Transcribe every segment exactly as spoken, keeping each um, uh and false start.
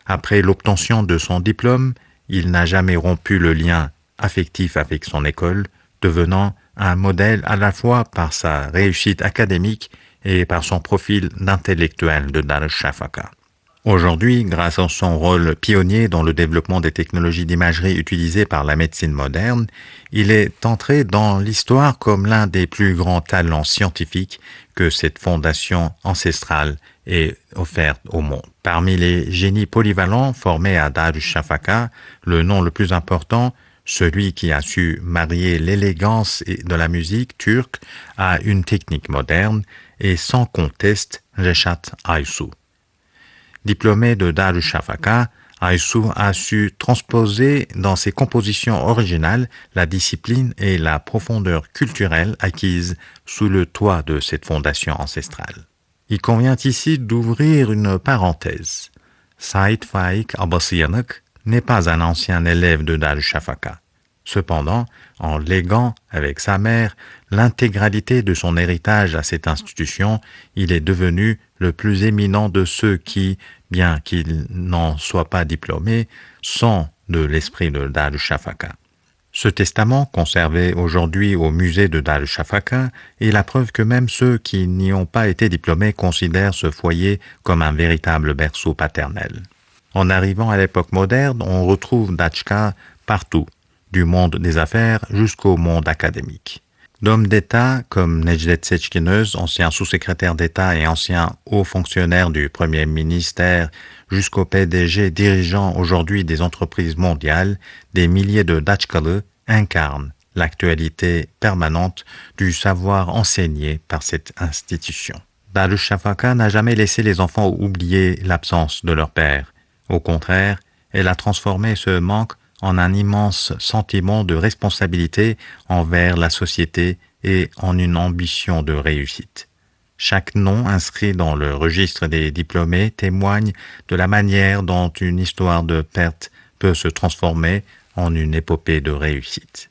Après l'obtention de son diplôme, il n'a jamais rompu le lien affectif avec son école, devenant un modèle à la fois par sa réussite académique et par son profil d'intellectuel de Darüşşafaka. Aujourd'hui, grâce à son rôle pionnier dans le développement des technologies d'imagerie utilisées par la médecine moderne, il est entré dans l'histoire comme l'un des plus grands talents scientifiques que cette fondation ancestrale ait offert au monde. Parmi les génies polyvalents formés à Darüşşafaka, le nom le plus important, celui qui a su marier l'élégance de la musique turque à une technique moderne, est sans conteste Reşat Aysu. Diplômé de Darüşşafaka, Aysu a su transposer dans ses compositions originales la discipline et la profondeur culturelle acquises sous le toit de cette fondation ancestrale. Il convient ici d'ouvrir une parenthèse. Sait Faik Abbasıyanık n'est pas un ancien élève de Darüşşafaka. Cependant, en léguant avec sa mère l'intégralité de son héritage à cette institution, il est devenu le plus éminent de ceux qui, bien qu'ils n'en soient pas diplômés, sont de l'esprit de Darüşşafaka. Ce testament, conservé aujourd'hui au musée de Darüşşafaka, est la preuve que même ceux qui n'y ont pas été diplômés considèrent ce foyer comme un véritable berceau paternel. En arrivant à l'époque moderne, on retrouve Dachka partout, du monde des affaires jusqu'au monde académique. D'hommes d'État comme Necdet Seçkinöz, ancien sous-secrétaire d'État et ancien haut fonctionnaire du Premier ministère, jusqu'au P D G dirigeant aujourd'hui des entreprises mondiales, des milliers de Dachkalı incarnent l'actualité permanente du savoir enseigné par cette institution. Darüşşafaka n'a jamais laissé les enfants oublier l'absence de leur père. Au contraire, elle a transformé ce manque en un immense sentiment de responsabilité envers la société et en une ambition de réussite. Chaque nom inscrit dans le registre des diplômés témoigne de la manière dont une histoire de perte peut se transformer en une épopée de réussite.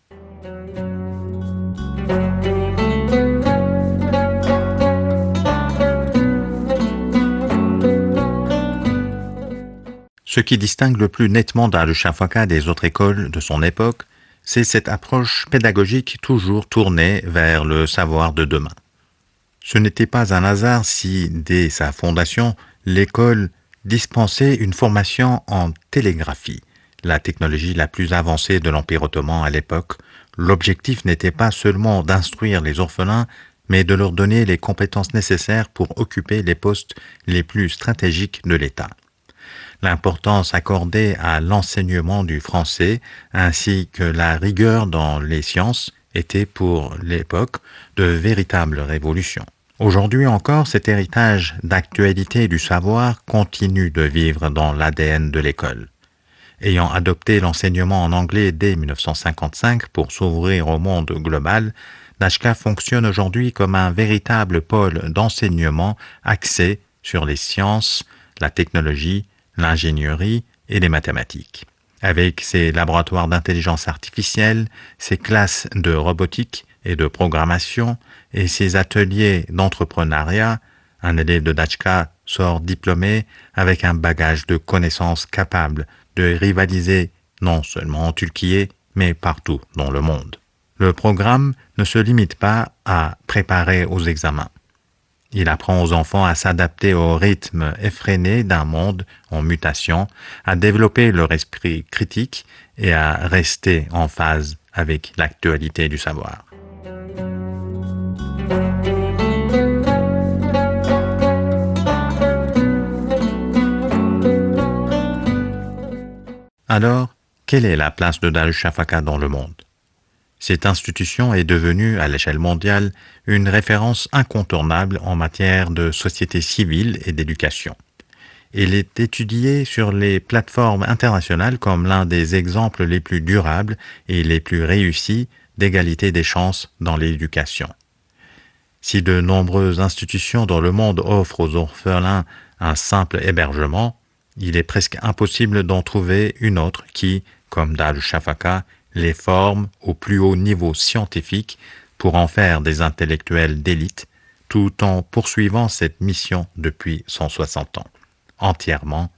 Ce qui distingue le plus nettement Darüşşafaka des autres écoles de son époque, c'est cette approche pédagogique toujours tournée vers le savoir de demain. Ce n'était pas un hasard si, dès sa fondation, l'école dispensait une formation en télégraphie, la technologie la plus avancée de l'Empire ottoman à l'époque. L'objectif n'était pas seulement d'instruire les orphelins, mais de leur donner les compétences nécessaires pour occuper les postes les plus stratégiques de l'État. L'importance accordée à l'enseignement du français ainsi que la rigueur dans les sciences étaient pour l'époque de véritables révolutions. Aujourd'hui encore, cet héritage d'actualité du savoir continue de vivre dans l'A D N de l'école. Ayant adopté l'enseignement en anglais dès mille neuf cent cinquante-cinq pour s'ouvrir au monde global, Dachka fonctionne aujourd'hui comme un véritable pôle d'enseignement axé sur les sciences, la technologie, l'ingénierie et les mathématiques. Avec ses laboratoires d'intelligence artificielle, ses classes de robotique et de programmation et ses ateliers d'entrepreneuriat, un élève de Dachka sort diplômé avec un bagage de connaissances capable de rivaliser non seulement en Turquie, mais partout dans le monde. Le programme ne se limite pas à préparer aux examens. Il apprend aux enfants à s'adapter au rythme effréné d'un monde en mutation, à développer leur esprit critique et à rester en phase avec l'actualité du savoir. Alors, quelle est la place de Darüşşafaka dans le monde? Cette institution est devenue, à l'échelle mondiale, une référence incontournable en matière de société civile et d'éducation. Elle est étudiée sur les plateformes internationales comme l'un des exemples les plus durables et les plus réussis d'égalité des chances dans l'éducation. Si de nombreuses institutions dans le monde offrent aux orphelins un simple hébergement, il est presque impossible d'en trouver une autre qui, comme Darüşşafaka, les forme au plus haut niveau scientifique pour en faire des intellectuels d'élite, tout en poursuivant cette mission depuis cent soixante ans, entièrement